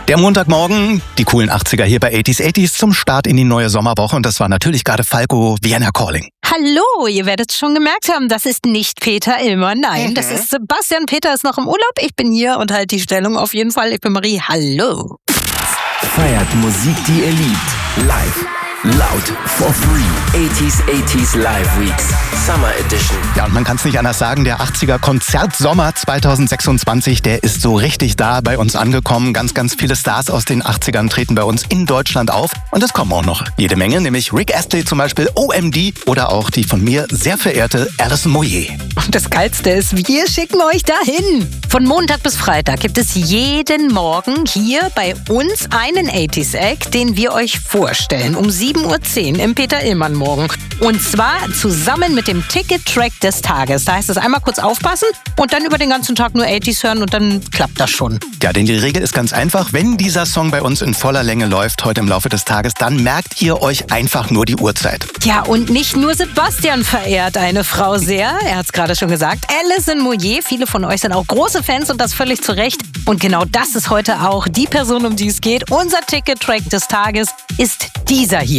Der Montagmorgen, die coolen 80er hier bei 80s zum Start in die neue Sommerwoche. Und das war natürlich gerade Falco Vienna Calling. Hallo, ihr werdet es schon gemerkt haben, das ist nicht Peter Illmer, nein, das ist Sebastian. Peter ist noch im Urlaub, ich bin hier und halte die Stellung auf jeden Fall. Ich bin Marie, hallo. Feiert Musik, die ihr liebt, live. Laut, for free. 80s Live Weeks, Summer Edition. Ja, und man kann es nicht anders sagen, der 80er Konzertsommer 2026, der ist so richtig da bei uns angekommen. Ganz, ganz viele Stars aus den 80ern treten bei uns in Deutschland auf. Und es kommen auch noch jede Menge, nämlich Rick Astley zum Beispiel, OMD oder auch die von mir sehr verehrte Alison Moyet. Und das Geilste ist, wir schicken euch dahin. Von Montag bis Freitag gibt es jeden Morgen hier bei uns einen 80s-Act, den wir euch vorstellen. Um 7:10 Uhr im Peter Illmann Morgen. Und zwar zusammen mit dem Ticket-Track des Tages. Da heißt es einmal kurz aufpassen und dann über den ganzen Tag nur 80s hören und dann klappt das schon. Ja, denn die Regel ist ganz einfach. Wenn dieser Song bei uns in voller Länge läuft, heute im Laufe des Tages, dann merkt ihr euch einfach nur die Uhrzeit. Ja, und nicht nur Sebastian verehrt eine Frau sehr. Er hat es gerade schon gesagt. Alison Moyet. Viele von euch sind auch große Fans und das völlig zu Recht. Und genau das ist heute auch die Person, um die es geht. Unser Ticket-Track des Tages ist dieser hier.